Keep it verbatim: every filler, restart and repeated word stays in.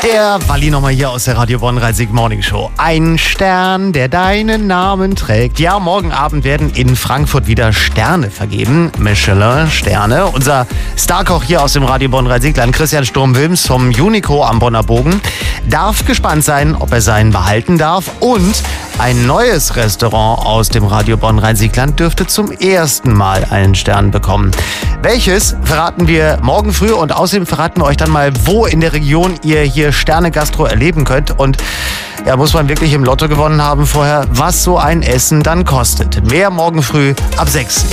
Der Walli nochmal hier aus der Radio Bonn Rhein-Sieg Morning Show. Ein Stern, der deinen Namen trägt. Ja, morgen Abend werden in Frankfurt wieder Sterne vergeben. Michelin-Sterne. Unser Starkoch hier aus dem Radio Bonn Rhein-Sieg-Land, Christian Sturm-Wilms vom Unico am Bonner Bogen, darf gespannt sein, ob er seinen behalten darf. Und ein neues Restaurant aus dem Radio Bonn Rhein-Sieg-Land dürfte zum ersten Mal einen Stern bekommen. Welches verraten wir morgen früh und außerdem verraten wir euch dann mal, wo in der Region ihr hier Sterne-Gastro erleben könnt. Und ja, muss man wirklich im Lotto gewonnen haben vorher, was so ein Essen dann kostet. Mehr morgen früh ab sechs.